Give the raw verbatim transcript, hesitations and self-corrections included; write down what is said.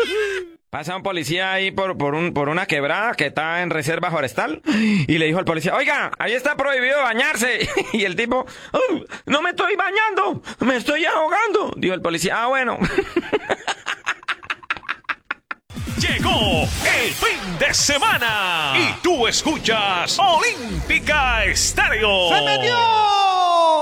Pasa un policía ahí por, por, un, por una quebrada que está en reserva forestal y le dijo al policía, oiga, ahí está prohibido bañarse. Y el tipo, oh, no me estoy bañando, me estoy ahogando. Dijo el policía, ah, bueno. Llegó el fin de semana y tú escuchas Olímpica Estéreo. ¡Se metió!